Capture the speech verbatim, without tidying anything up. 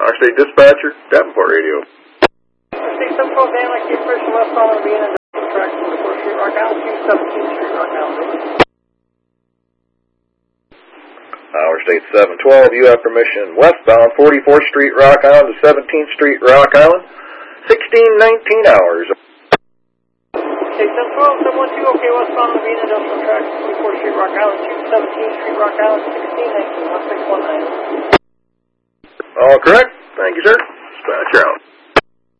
Our State Dispatcher, Davenport Radio. six seven twelve Dan, like Cape Fresh westbound on the industrial track from fourth Street, Rock Island, two seventeenth Street, Rock Island. Our State seven twelve, you have permission westbound forty-fourth Street, Rock Island to seventeenth Street, Rock Island, sixteen nineteen hours. State seven twelve, seven one two, okay, westbound on the industrial track from forty-fourth Street, Rock Island, two seventeenth Street, Rock Island, sixteen nineteen, one six one nine. All correct. Thank you, sir. Dispatcher out.